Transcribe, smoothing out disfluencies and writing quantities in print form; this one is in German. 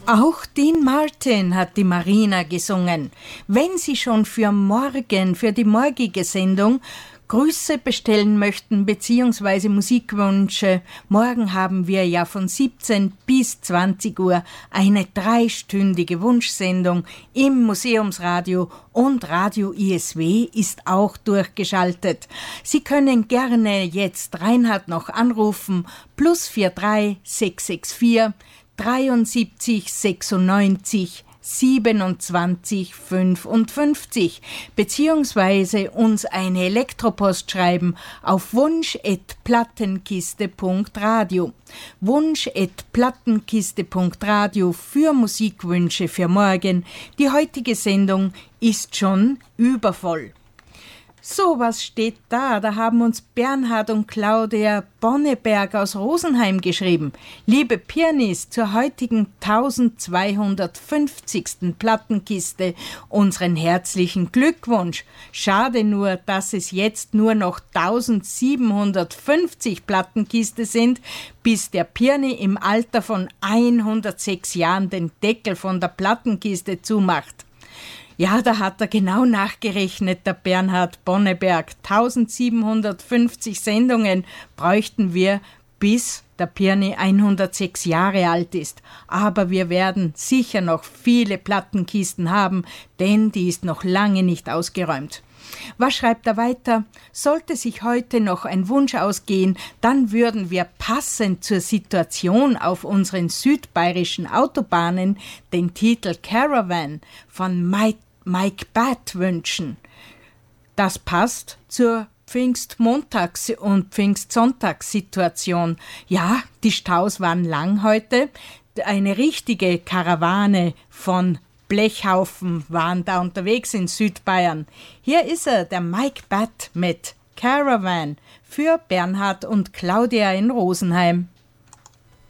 Auch Dean Martin hat die Marina gesungen. Wenn Sie schon für morgen, für die morgige Sendung, Grüße bestellen möchten bzw. Musikwünsche, morgen haben wir ja von 17 bis 20 Uhr eine 3-stündige Wunschsendung im Museumsradio und Radio ISW ist auch durchgeschaltet. Sie können gerne jetzt Reinhard noch anrufen, +43 664 73 96 27 55 beziehungsweise uns eine Elektropost schreiben auf wunsch@plattenkiste.radio. wunsch@plattenkiste.radio für Musikwünsche für morgen. Die heutige Sendung ist schon übervoll. So, was steht da? Da haben uns Bernhard und Claudia Bonneberg aus Rosenheim geschrieben. Liebe Pirnis, zur heutigen 1250. Plattenkiste unseren herzlichen Glückwunsch. Schade nur, dass es jetzt nur noch 1750 Plattenkiste sind, bis der Pirni im Alter von 106 Jahren den Deckel von der Plattenkiste zumacht. Ja, da hat er genau nachgerechnet, der Bernhard Bonneberg. 1750 Sendungen bräuchten wir, bis der Pirni 106 Jahre alt ist. Aber wir werden sicher noch viele Plattenkisten haben, denn die ist noch lange nicht ausgeräumt. Was schreibt er weiter? Sollte sich heute noch ein Wunsch ausgehen, dann würden wir passend zur Situation auf unseren südbayerischen Autobahnen den Titel Caravan von Mike Batt wünschen. Das passt zur Pfingstmontags- und Pfingstsonntagssituation. Ja, die Staus waren lang heute. Eine richtige Karawane von Blechhaufen waren da unterwegs in Südbayern. Hier ist er, der Mike Batt mit Caravan für Bernhard und Claudia in Rosenheim.